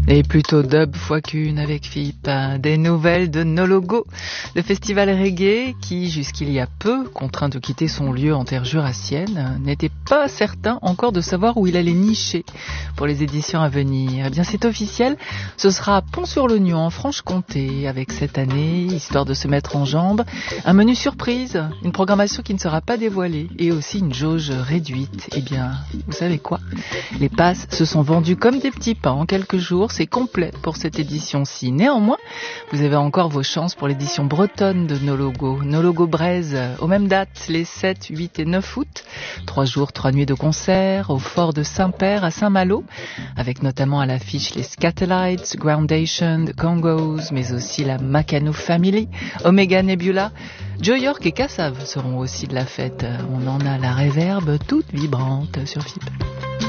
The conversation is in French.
Et plutôt dub fois qu'une avec Philippe. Des nouvelles de No Logo, le festival reggae qui, jusqu'il y a peu, contraint de quitter son lieu en terre jurassienne, n'était pas certain encore de savoir où il allait nicher pour les éditions à venir. Eh bien, c'est officiel, ce sera à Pont-sur-l'Oignon en Franche-Comté, avec cette année, histoire de se mettre en jambes, un menu surprise, une programmation qui ne sera pas dévoilée et aussi une jauge réduite. Eh bien, vous savez quoi ? Les passes se sont vendues comme des petits pains en quelques jours. C'est complet pour cette édition-ci. Néanmoins, vous avez encore vos chances pour l'édition bretonne de No Logo. No Logo Braise, aux mêmes dates, les 7, 8 et 9 août. 3 jours, 3 nuits de concert au fort de Saint-Père à Saint-Malo, avec notamment à l'affiche les Scatolites, Groundation, The Congos, mais aussi la Makano Family, Omega Nebula. Joe York et Kassav seront aussi de la fête. On en a la réverbe toute vibrante sur FIP.